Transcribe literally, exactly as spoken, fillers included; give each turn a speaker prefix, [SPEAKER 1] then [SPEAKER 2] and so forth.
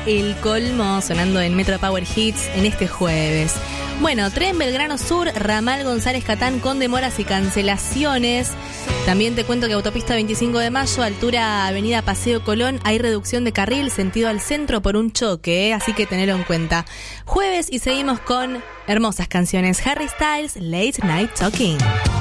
[SPEAKER 1] El Colmo sonando en Metro Power Hits en este jueves. Bueno, tren Belgrano Sur, ramal González Catán con demoras y cancelaciones. También te cuento que autopista veinticinco de mayo, altura avenida Paseo Colón, hay reducción de carril sentido al centro por un choque, ¿eh? Así que tenelo en cuenta. Jueves y seguimos con hermosas canciones. Harry Styles, Late Night Talking.